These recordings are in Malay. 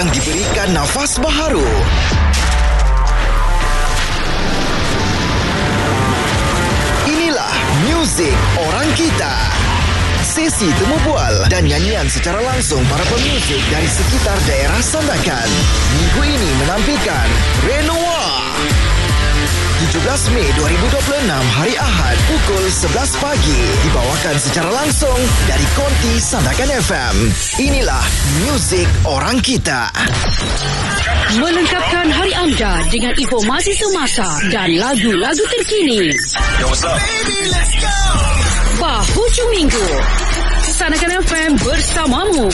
yang diberikan nafas baharu. Inilah muzik orang kita. Sesi temu bual dan nyanyian secara langsung para pemuzik dari sekitar daerah Sandakan. Minggu ini menampilkan Renoir. 17 Mei 2026 hari Ahad pukul 11 pagi dibawakan secara langsung dari Konti Sandakan FM. Inilah muzik orang kita. Melengkapkan hari anda dengan informasi semasa dan lagu-lagu terkini. Yo, what's up? Baby, let's go! Hujung Minggu Sandakan FM bersamamu.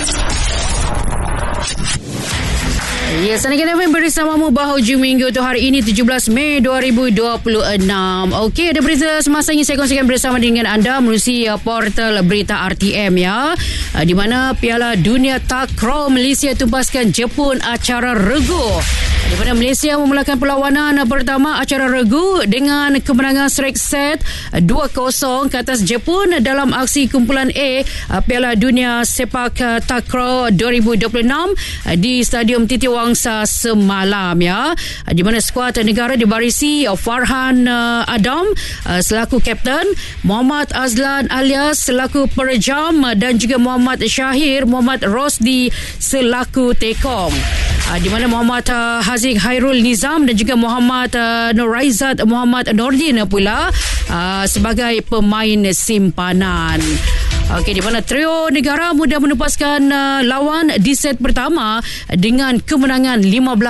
Ya, Sandakan FM bersamamu hujung minggu tu hari ini 17 Mei 2026. Okey, ada berita semasa ini saya kongsikan bersama dengan anda melalui portal berita RTM ya. Di mana Piala Dunia Takraw Malaysia tumpaskan Jepun acara regu. Di mana Malaysia memulakan perlawanan pertama acara regu dengan kemenangan straight set 2-0 ke atas Jepun dalam aksi kumpulan A Piala Dunia Sepak Takraw 2026 di Stadium Titi Wangsa semalam ya. Di mana skuad negara dibarisi Farhan Adam selaku kapten, Muhammad Azlan alias selaku perejam dan juga Muhammad Syahir Muhammad Rosdi selaku tekong. Di mana Muhammad Haziq Hairul Nizam dan juga Muhammad Noraizat Muhammad Nordin pula sebagai pemain simpanan. Okey, di mana trio negara mudah menupaskan lawan di set pertama dengan kemenangan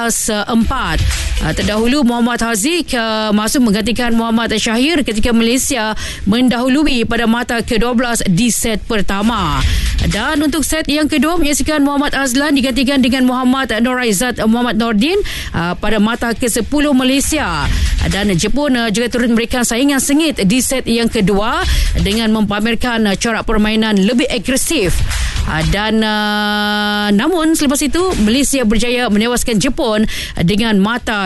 15-4. Terdahulu Muhammad Haziq masuk menggantikan Muhammad Syahir ketika Malaysia mendahului pada mata ke-12 di set pertama. Dan untuk set yang kedua menyaksikan Muhammad Azlan digantikan dengan Muhammad Noraizat Muhammad Nordin pada mata ke-10 Malaysia. Dan Jepun juga turut memberikan saingan sengit di set yang kedua dengan mempamerkan corak permainan lebih agresif. Dan namun selepas itu Malaysia berjaya menewaskan Jepun dengan mata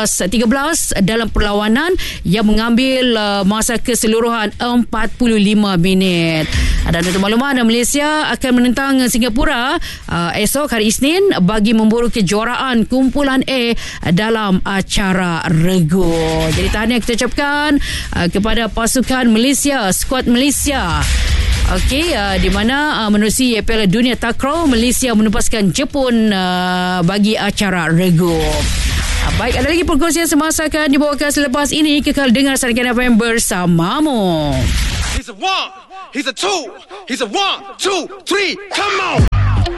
15-13 dalam perlawanan yang mengambil masa keseluruhan 45 minit. Dan untuk makluman, Malaysia akan menentang Singapura esok hari Isnin bagi memburu kejuaraan kumpulan A dalam acara regu. Jadi tahniah kita ucapkan kepada pasukan Malaysia, skuad Malaysia. Okey, di mana menerusi Piala Dunia Takraw Malaysia menupaskan Jepun bagi acara regu. Baik, ada lagi perkongsian semasa akan dibawakan selepas ini. Kekal dengar Sandakan FM bersamamu. He's a 1, he's a 2, he's a 1, 2, 3, come on!